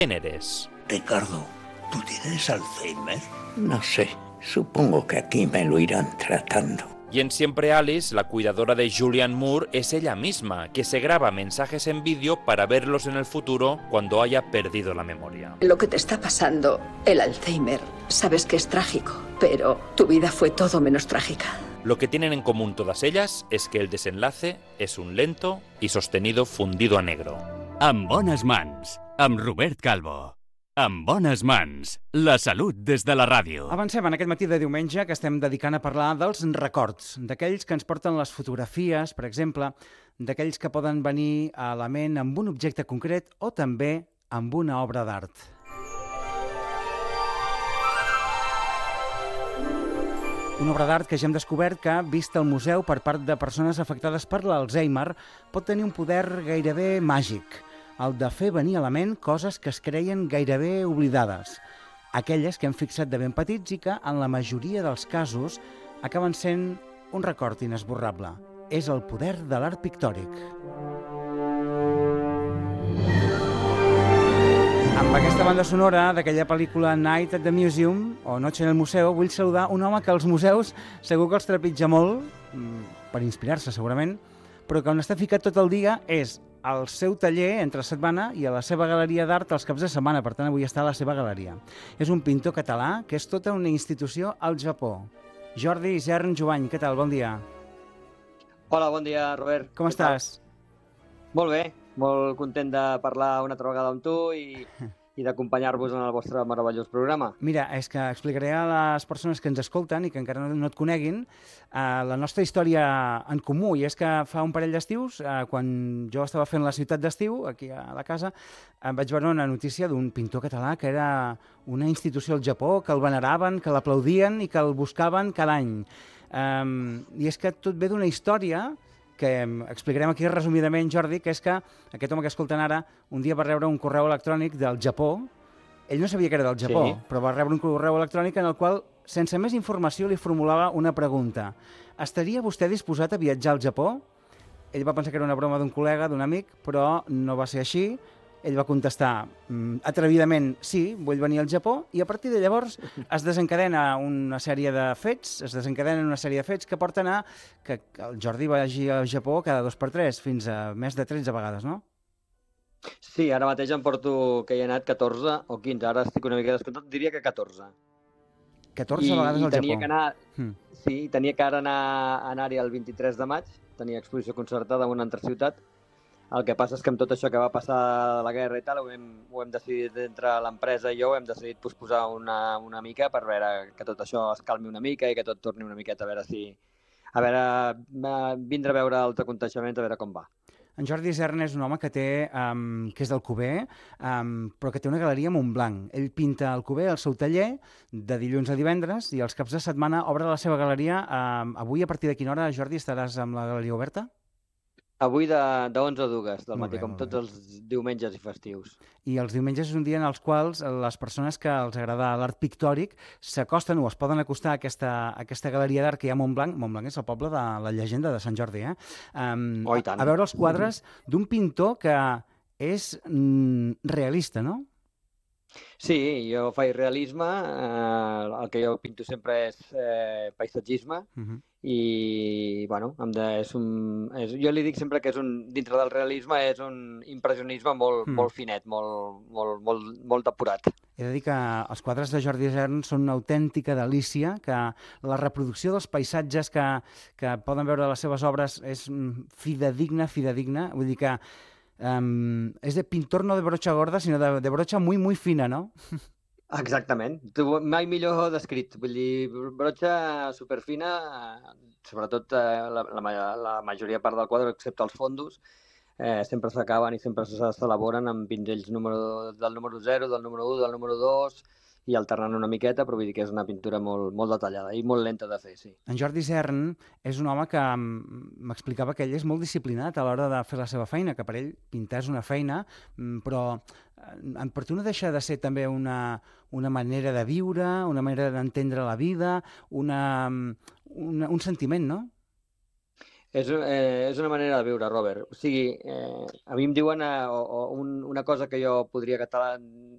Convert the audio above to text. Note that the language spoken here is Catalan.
¿Quién eres? Ricardo, ¿tú tienes Alzheimer? No sé, supongo que aquí me lo irán tratando. Y en Siempre Alice, la cuidadora de Julianne Moore es ella misma, que se graba mensajes en vídeo para verlos en el futuro cuando haya perdido la memoria. Lo que te está pasando, el Alzheimer, sabes que es trágico, pero tu vida fue todo menos trágica. Lo que tienen en común todas ellas es que el desenlace es un lento y sostenido fundido a negro. Amb bones mans, amb Robert Calvo. Amb bones mans, la salut des de la ràdio. Avancem en aquest matí de diumenge que estem dedicant a parlar dels records, d'aquells que ens porten les fotografies, per exemple, d'aquells que poden venir a la ment amb un objecte concret o també amb una obra d'art. Una obra d'art que ja hem descobert que, vista al museu per part de persones afectades per l'Alzheimer, pot tenir un poder gairebé màgic, el de fer venir a la ment coses que es creien gairebé oblidades, aquelles que hem fixat de ben petits i que, en la majoria dels casos, acaben sent un record inesborrable. És el poder de l'art pictòric. Amb aquesta banda sonora d'aquella pel·lícula Night at the Museum, o Noche en el Museu, vull saludar un home que als museus segur que els trepitja molt, per inspirar-se segurament, però que on està ficat tot el dia és al seu taller entre setmana i a la seva galeria d'art els caps de setmana, per tant avui està a la seva galeria. És un pintor català que és tota una institució al Japó. Jordi Isern Jovany, què tal? Bon dia. Hola, bon dia, Robert. Com estàs? Molt bé, molt content de parlar una altra vegada amb tu i d'acompanyar-vos en el vostre meravellós programa. Mira, és que explicaré a les persones que ens escolten i que encara no et coneguin la nostra història en comú, i és que fa un parell d'estius, quan jo estava fent la ciutat d'estiu, aquí a la casa, vaig veure una notícia d'un pintor català que era una institució al Japó, que el veneraven, que l'aplaudien i que el buscaven cada any. I és que tot ve d'una història que explicarem aquí resumidament, Jordi, que és que aquest home que escolten ara un dia va rebre un correu electrònic del Japó. Ell no sabia que era del Japó, sí, però va rebre un correu electrònic en el qual, sense més informació, li formulava una pregunta. Estaria vostè disposat a viatjar al Japó? Ell va pensar que era una broma d'un col·lega, d'un amic, però no va ser així. Ell va contestar atrevidament, sí, vull venir al Japó, i a partir de llavors es desencadena una sèrie de fets, que porten a que el Jordi vagi al Japó cada 2x3, fins a més de 13 vegades, no? Sí, ara mateix em porto que hi he anat 14 o 15, ara estic una mica descomptat, diria que 14. 14 vegades al Japó. Que anar, sí, tenia que ara anar-hi el 23 de maig, tenia exposició concertada en una altra ciutat. El que passa és que amb tot això que va passar la guerra i tal, ho hem decidit entre l'empresa i jo, hem decidit posposar una mica per veure que tot això es calmi una mica i que tot torni una miqueta a veure vindre a veure els aconteixements, a veure com va. En Jordi Isern és un home que és d'Alcover, però que té una galeria a Montblanc. Ell pinta a Alcover al seu taller de dilluns a divendres i els caps de setmana obre la seva galeria. Avui, a partir de quina hora, Jordi, estaràs amb la galeria oberta? Avui de 11 a 2 del matí, com tots els diumenges i festius. I els diumenges és un dia en els quals les persones que els agrada l'art pictòric s'acosten o es poden acostar a aquesta galeria d'art que hi ha a Montblanc. Montblanc és el poble de la llegenda de Sant Jordi, Oh, i tant. A veure els quadres d'un pintor que és realista, no? Sí, jo faig realisme, el que jo pinto sempre és paisatgisme, i bueno, jo li dic sempre que dintre del realisme és un impressionisme molt finet, molt depurat. He de dir que els quadres de Jordi Isern són una autèntica delícia, que la reproducció dels paisatges que poden veure a les seves obres és fidedigna, vull dir que és de pintor no de brocha gorda, sinó de brocha muy fina, no? Exactament. Mai millor descrit. Vull dir, brocha superfina, sobretot la majoria part del quadre, excepte els fondos, sempre s'acaben i sempre s'elaboren amb pinzells del número 0, del número 1, del número 2, i alternant una miqueta, però vull dir que és una pintura molt detallada i molt lenta de fer, sí. En Jordi Isern és un home que m'explicava que ell és molt disciplinat a l'hora de fer la seva feina, que per ell pintar és una feina, però per tu no deixa de ser també una manera de viure, una manera d'entendre la vida, un sentiment, no? És una manera de viure, Robert. O sigui, a mi em diuen una cosa que jo podria